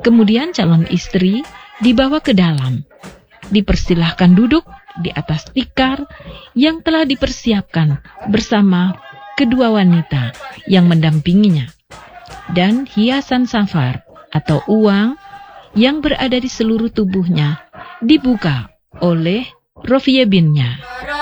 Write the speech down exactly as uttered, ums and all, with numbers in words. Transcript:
Kemudian calon istri dibawa ke dalam, dipersilahkan duduk di atas tikar yang telah dipersiapkan bersama kedua wanita yang mendampinginya. Dan hiasan safar atau uang yang berada di seluruh tubuhnya dibuka oleh Rofiebinnya.